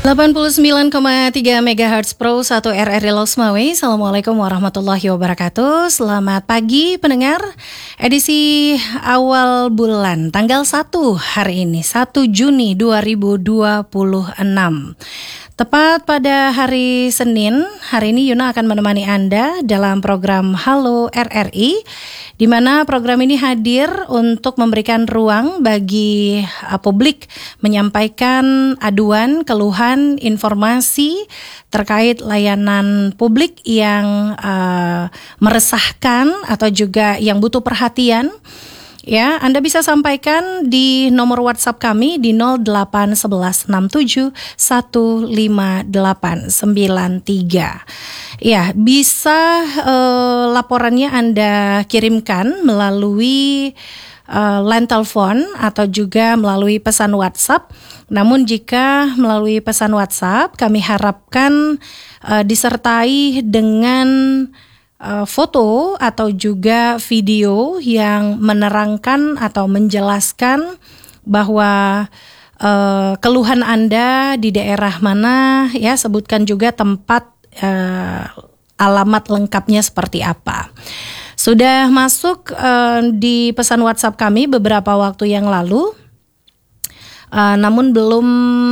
89,3 MHz Pro 1 RRI Losmawe. Assalamualaikum warahmatullahi wabarakatuh. Selamat pagi pendengar. Edisi awal bulan tanggal 1 hari ini 1 Juni 2026. Tepat pada hari Senin, hari ini Yuna akan menemani Anda dalam program Halo RRI, di mana program ini hadir untuk memberikan ruang bagi publik menyampaikan aduan, keluhan, informasi terkait layanan publik yang meresahkan atau juga yang butuh perhatian. Ya, Anda bisa sampaikan di nomor WhatsApp kami di 081167158893. Ya, bisa laporannya Anda kirimkan melalui line telepon atau juga melalui pesan WhatsApp. Namun jika melalui pesan WhatsApp, kami harapkan disertai dengan foto atau juga video yang menerangkan atau menjelaskan bahwa keluhan Anda di daerah mana, ya, sebutkan juga tempat, alamat lengkapnya seperti apa. Sudah masuk di pesan WhatsApp kami beberapa waktu yang lalu, namun belum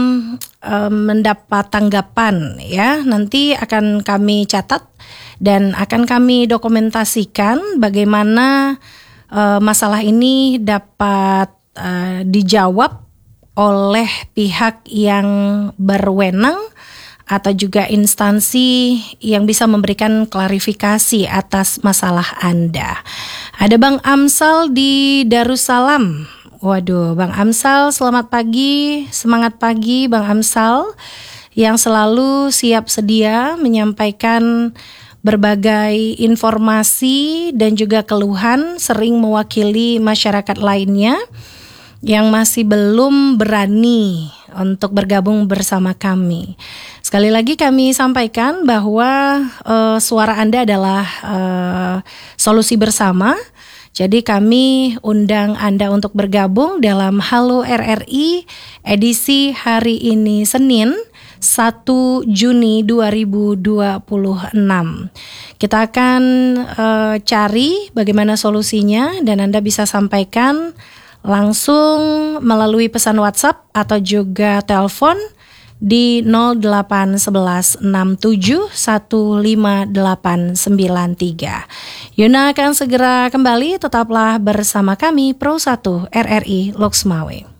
mendapat tanggapan, ya. Nanti akan kami catat dan akan kami dokumentasikan bagaimana masalah ini dapat dijawab oleh pihak yang berwenang atau juga instansi yang bisa memberikan klarifikasi atas masalah Anda. Ada Bang Amsal di Darussalam. Waduh, Bang Amsal, selamat pagi, semangat pagi Bang Amsal yang selalu siap sedia menyampaikan berbagai informasi dan juga keluhan, sering mewakili masyarakat lainnya yang masih belum berani untuk bergabung bersama kami. Sekali lagi kami sampaikan bahwa suara Anda adalah solusi bersama. Jadi kami undang Anda untuk bergabung dalam Halo RRI edisi hari ini Senin 1 Juni 2026. Kita akan cari bagaimana solusinya dan Anda bisa sampaikan langsung melalui pesan WhatsApp atau juga telepon di 081167158893. Yuna akan segera kembali, tetaplah bersama kami Pro 1 RRI Losmawe.